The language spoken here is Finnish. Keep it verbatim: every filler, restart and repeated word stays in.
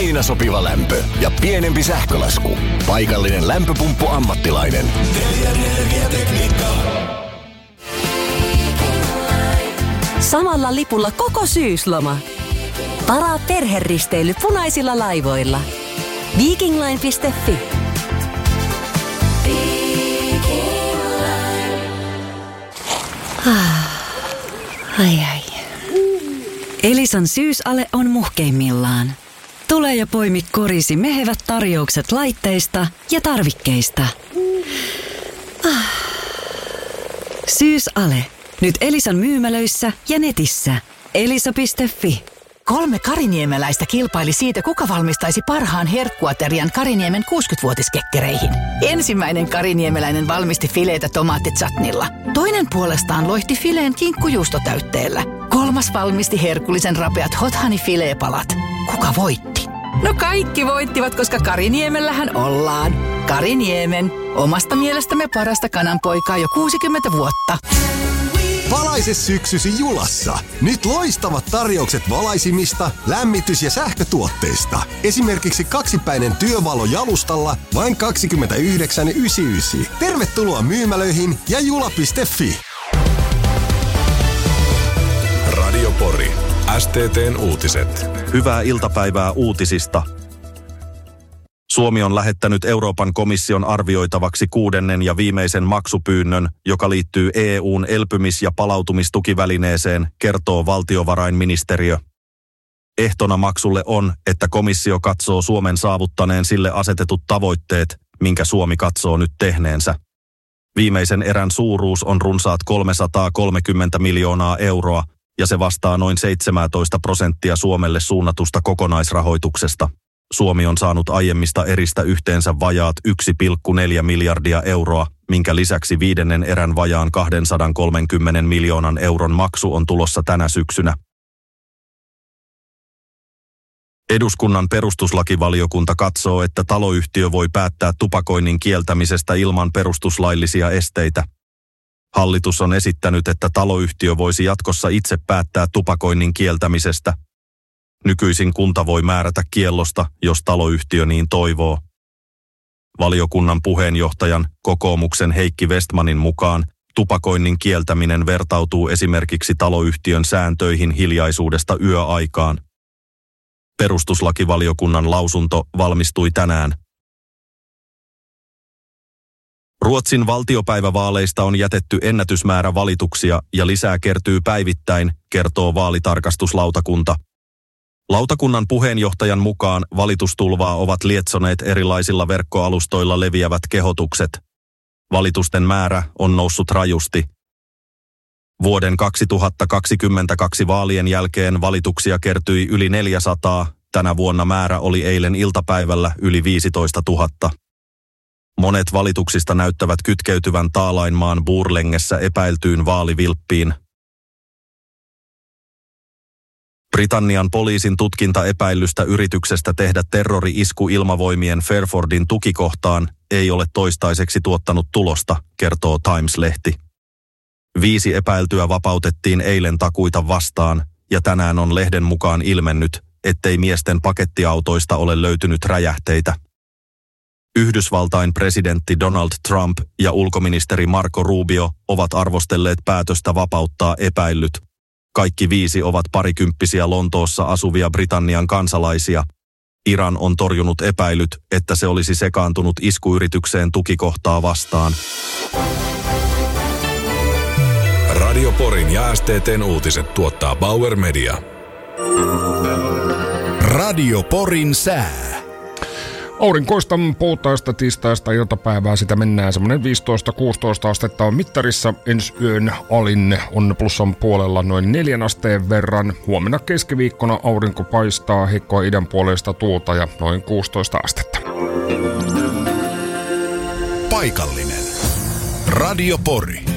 aina sopiva lämpö ja pienempi sähkölasku. Paikallinen lämpöpumppu-ammattilainen. Energiatekniikka. Samalla lipulla koko syysloma. Varaa perheristeily punaisilla laivoilla. Vikingline piste fi. Ai ai. Elisan syysale on muhkeimmillaan. Tule ja poimi korisi mehevät tarjoukset laitteista ja tarvikkeista. Syysale. Nyt Elisan myymälöissä ja netissä. elisa piste fi. Kolme kariniemeläistä kilpaili siitä, kuka valmistaisi parhaan herkkuaterian Kariniemen kuusikymmentävuotiskekkereihin. Ensimmäinen kariniemeläinen valmisti fileitä tomaattitsatnilla. Toinen puolestaan loihti fileen kinkkujuustotäytteellä. Kolmas valmisti herkullisen rapeat hot honey fileepalat. Kuka voitti? No kaikki voittivat, koska Kariniemellähän ollaan. Kariniemen, omasta mielestämme parasta kananpoikaa jo kuusikymmentä vuotta. Valaise syksysi Julassa. Nyt loistavat tarjoukset valaisimista, lämmitys- ja sähkötuotteista. Esimerkiksi kaksipäinen työvalo jalustalla vain kaksikymmentäyhdeksän yhdeksänkymmentäyhdeksän. Tervetuloa myymälöihin ja jula piste fi. Radio Pori. S T T:n uutiset. Hyvää iltapäivää uutisista. Suomi on lähettänyt Euroopan komission arvioitavaksi kuudennen ja viimeisen maksupyynnön, joka liittyy E U:n elpymis- ja palautumistukivälineeseen, kertoo valtiovarainministeriö. Ehtona maksulle on, että komissio katsoo Suomen saavuttaneen sille asetetut tavoitteet, minkä Suomi katsoo nyt tehneensä. Viimeisen erän suuruus on runsaat kolmesataakolmekymmentä miljoonaa euroa, ja se vastaa noin seitsemäntoista prosenttia Suomelle suunnatusta kokonaisrahoituksesta. Suomi on saanut aiemmista eristä yhteensä vajaat yksi pilkku neljä miljardia euroa, minkä lisäksi viidennen erän vajaan kaksisataakolmekymmentä miljoonan euron maksu on tulossa tänä syksynä. Eduskunnan perustuslakivaliokunta katsoo, että taloyhtiö voi päättää tupakoinnin kieltämisestä ilman perustuslaillisia esteitä. Hallitus on esittänyt, että taloyhtiö voisi jatkossa itse päättää tupakoinnin kieltämisestä. Nykyisin kunta voi määrätä kiellosta, jos taloyhtiö niin toivoo. Valiokunnan puheenjohtajan, kokoomuksen Heikki Westmanin mukaan, tupakoinnin kieltäminen vertautuu esimerkiksi taloyhtiön sääntöihin hiljaisuudesta yöaikaan. Perustuslakivaliokunnan lausunto valmistui tänään. Ruotsin valtiopäivävaaleista on jätetty ennätysmäärä valituksia ja lisää kertyy päivittäin, kertoo vaalitarkastuslautakunta. Lautakunnan puheenjohtajan mukaan valitustulvaa ovat lietsoneet erilaisilla verkkoalustoilla leviävät kehotukset. Valitusten määrä on noussut rajusti. Vuoden kaksituhattakaksikymmentäkaksi vaalien jälkeen valituksia kertyi yli neljäsataa, tänä vuonna määrä oli eilen iltapäivällä yli viisitoista tuhatta. Monet valituksista näyttävät kytkeytyvän Taalainmaan Borlängessä epäiltyyn vaalivilppiin. Britannian poliisin tutkinta epäillystä yrityksestä tehdä terrori-isku ilmavoimien Fairfordin tukikohtaan ei ole toistaiseksi tuottanut tulosta, kertoo Times-lehti. Viisi epäiltyä vapautettiin eilen takuita vastaan, ja tänään on lehden mukaan ilmennyt, ettei miesten pakettiautoista ole löytynyt räjähteitä. Yhdysvaltain presidentti Donald Trump ja ulkoministeri Marco Rubio ovat arvostelleet päätöstä vapauttaa epäillyt. Kaikki viisi ovat parikymppisiä Lontoossa asuvia Britannian kansalaisia. Iran on torjunut epäilyt, että se olisi sekaantunut iskuyritykseen tukikohtaa vastaan. Radio Porin ja S T T:n uutiset tuottaa Bauer Media. Radio Porin sää. Aurinkoista puhtaista tiistaista iltapäivää, sitä mennään semmoinen viisitoista kuusitoista astetta on mittarissa. Ensi yön alin on plussan puolella noin neljän asteen verran. Huomenna keskiviikkona aurinko paistaa, heikkoa idän puolesta tuulta ja noin kuusitoista astetta. Paikallinen. Radio Pori.